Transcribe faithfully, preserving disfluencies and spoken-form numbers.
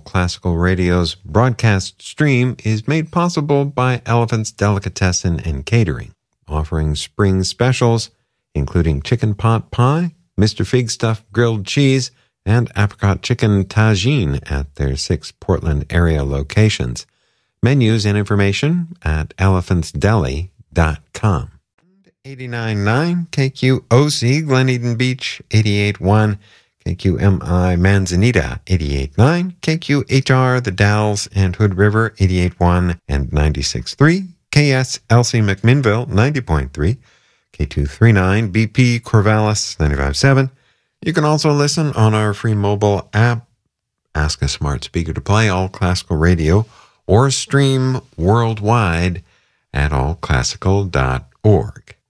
Classical Radio's broadcast stream is made possible by Elephant's Delicatessen and Catering, offering spring specials, including chicken pot pie, Mister Fig Stuff grilled cheese, and apricot chicken tagine at their six Portland area locations. Menus and information at elephants deli dot com. eighty-nine point nine K Q O C Glen Eden Beach, eighty-eight point one K Q M I Manzanita, eighty-eight point nine K Q H R The Dalles and Hood River, eighty-eight point one and ninety-six point three K S L C McMinnville, ninety point three K two thirty-nine B P Corvallis, ninety-five point seven. You can also listen on our free mobile app, ask a smart speaker to play All Classical Radio, or stream worldwide at all classical dot org.